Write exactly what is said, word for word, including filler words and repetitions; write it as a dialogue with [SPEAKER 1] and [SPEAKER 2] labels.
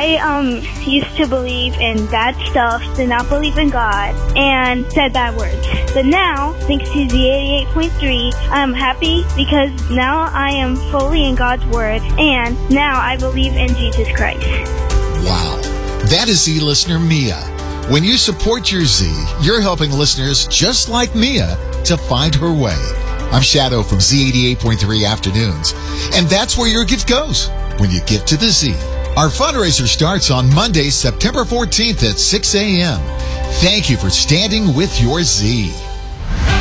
[SPEAKER 1] I um used to believe in bad stuff, did not believe in God, and said bad words. But now, thanks to Z eighty-eight point three, I'm happy because now I am fully in God's Word, and now I believe in Jesus Christ.
[SPEAKER 2] Wow. That is Z listener Mia. When you support your Z, you're helping listeners just like Mia to find her way. I'm Shadow from Z eighty-eight point three Afternoons, and that's where your gift goes when you give to the Z. Our fundraiser starts on Monday, September fourteenth at six a.m. Thank you for standing with your Z.